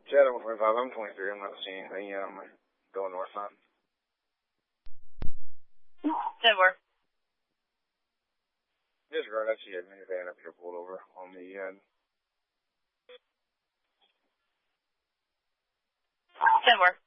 Chad 125, I'm 23. I'm not seeing anything yet. I'm going north side. Chad where? Disregard, I see a minivan up here pulled over on the Chad where?